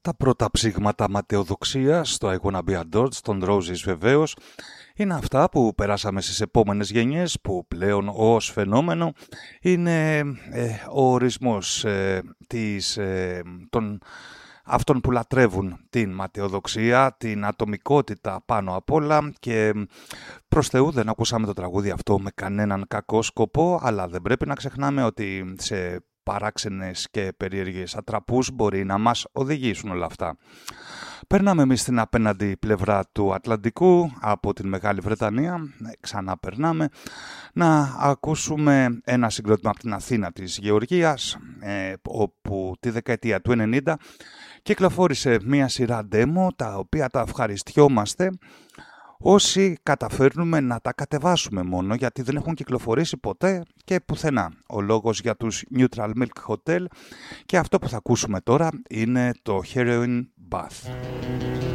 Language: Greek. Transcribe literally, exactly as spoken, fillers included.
Τα πρώτα ψήγματα ματαιοδοξίας στο I Wanna Be Adored, των Roses βεβαίως, είναι αυτά που περάσαμε στις επόμενες γενιές, που πλέον ως φαινόμενο είναι ε, ο ορισμός ε, της, ε, των αυτών που λατρεύουν την ματαιοδοξία, την ατομικότητα πάνω απ' όλα, και προς Θεού δεν ακούσαμε το τραγούδι αυτό με κανέναν κακό σκοπό, αλλά δεν πρέπει να ξεχνάμε ότι σε παράξενες και περίεργες ατραπούς μπορεί να μας οδηγήσουν όλα αυτά. Περνάμε εμείς στην απέναντι πλευρά του Ατλαντικού, από την Μεγάλη Βρετανία, ξανά περνάμε, να ακούσουμε ένα συγκρότημα από την Αθήνα της Γεωργίας, ε, όπου τη δεκαετία του ενενήντα κυκλοφόρησε μία σειρά demo, τα οποία τα ευχαριστιόμαστε όσοι καταφέρνουμε να τα κατεβάσουμε μόνο, γιατί δεν έχουν κυκλοφορήσει ποτέ και πουθενά. Ο λόγος για τους Neutral Milk Hotel, και αυτό που θα ακούσουμε τώρα είναι το Heroin Bath.